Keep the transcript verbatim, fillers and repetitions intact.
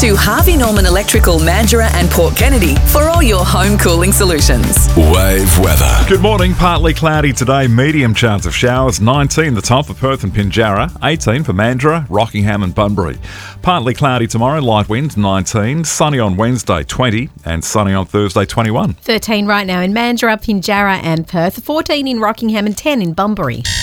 to Harvey Norman Electrical, Mandurah and Port Kennedy for all your home cooling solutions. Wave weather. Good morning. Partly cloudy today. Medium chance of showers. nineteen the top for Perth and Pinjarra. eighteen for Mandurah, Rockingham and Bunbury. Partly cloudy tomorrow. Light winds. nineteen. Sunny on Wednesday. twenty. And sunny on Thursday. twenty-one. thirteen right now in Mandurah, Pinjarra and Perth. fourteen in Rockingham and ten in Bunbury.